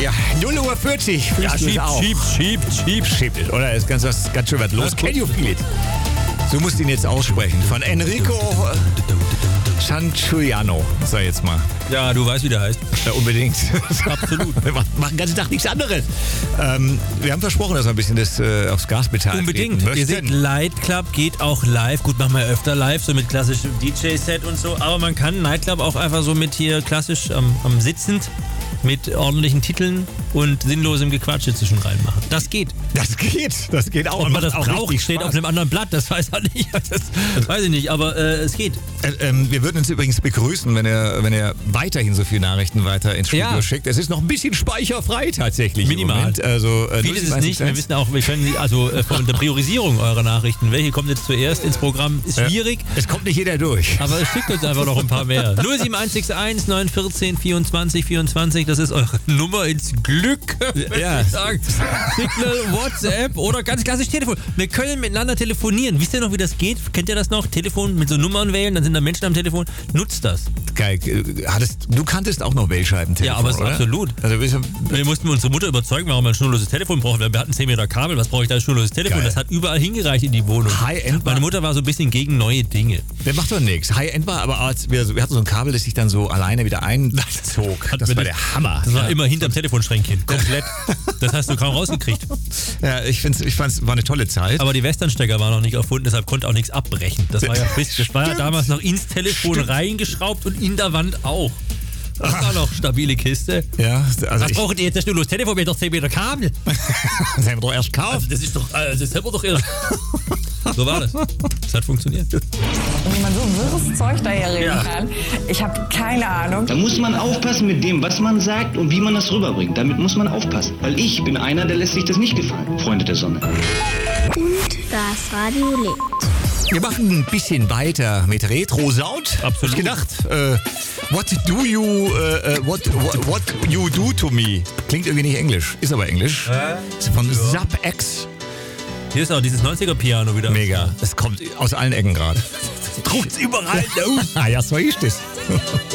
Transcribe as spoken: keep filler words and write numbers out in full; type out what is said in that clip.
Ja, null Uhr vierzig. Ja, schiebt, schiebt, schiebt, schiebt. Schiebt es, oder? Ist ganz, was, ganz schön was los. Can you feel it? So musst du ihn jetzt aussprechen. Von Enrico Sanchuiano, sag ich jetzt mal. Ja, du weißt, wie der heißt. Ja, unbedingt. Absolut. Wir machen den ganzen Tag nichts anderes. Ähm, wir haben versprochen, dass wir ein bisschen das äh, aufs Gaspedal Unbedingt. treten Ihr seht, Light Club geht auch live. Gut, machen wir öfter live, so mit klassischem D J-Set und so. Aber man kann Nightclub auch einfach so mit hier klassisch am, am Sitzend mit ordentlichen Titeln und sinnlosem Gequatsche zwischen reinmachen. Das geht. Das geht. Das geht auch. Ob man das auch braucht, steht Spaß. auf einem anderen Blatt. Das weiß er nicht. Das, das weiß ich nicht, aber äh, es geht. Äh, ähm, wir würden uns übrigens begrüßen, wenn er, wenn er weiterhin so viele Nachrichten weiter ins Studio Ja. schickt. Es ist noch ein bisschen speicherfrei tatsächlich. im Minimal. Moment. Also, äh, Viel ist es nicht. Wir wissen auch, wir können also äh, von der Priorisierung eurer Nachrichten, welche kommt jetzt zuerst ins Programm, ist schwierig. Es kommt nicht jeder durch. Aber es schickt uns einfach noch ein paar mehr. null sieben eins sechs eins neun eins vier vierundzwanzig vierundzwanzig, das ist eure Nummer ins Glück, würde Ja. ich sagen. Signal, WhatsApp oder ganz klassisch Telefon. Wir können miteinander telefonieren. Wisst ihr noch, wie das geht? Kennt ihr das noch? Telefon mit so Nummern wählen, dann sind da Menschen am Telefon. Nutzt das. Geil. Hattest, du kanntest auch noch Wählscheibentelefon, Ja, aber es ist oder? absolut. Also, wir Wir mussten unsere Mutter überzeugen, warum wir ein schnurloses Telefon brauchen. Wir hatten zehn Meter Kabel, was brauche ich da ein schnurloses Telefon? Geil. Das hat überall hingereicht in die Wohnung. High-End war- Meine Mutter war so ein bisschen gegen neue Dinge. Der macht doch nichts. High-End war aber, als wir, wir hatten so ein Kabel, das sich dann so alleine wieder einzog. Hat Das mir war nicht- der Hammer. Das war Ja. immer hinterm Telefonschränkchen. Komplett. Das hast du kaum rausgekriegt. Ja, ich find's, ich fand's, war eine tolle Zeit. Aber die Westernstecker waren noch nicht erfunden, deshalb konnte auch nichts abbrechen. Das war ja, das war ja damals noch ins Telefon Stimmt. reingeschraubt und in der Wand auch. Das war noch stabile Kiste. Ja, also Was ich, braucht ihr jetzt? Das schnurloses Telefon mit doch zehn Meter Kabel. das haben wir doch erst gekauft. Also das ist doch, äh, das haben wir doch erst. So war das. Das hat funktioniert. Wie man so wirres Zeug daher reden Ja. kann. Ich habe keine Ahnung. Da muss man aufpassen mit dem, was man sagt und wie man das rüberbringt. Damit muss man aufpassen. Weil ich bin einer, der lässt sich das nicht gefallen, Freunde der Sonne. Und das Radio lebt. Wir machen ein bisschen weiter mit Retro-Sound. Absolut. Ich gedacht, äh, what do you, äh, äh, what, what, what you do to me? Klingt irgendwie nicht Englisch, ist aber Englisch. Ist von Zap X. Hier ist auch dieses neunziger-Piano wieder. Mega. Es kommt aus allen Ecken gerade. Druckt's überall. Ah ja, so ist es.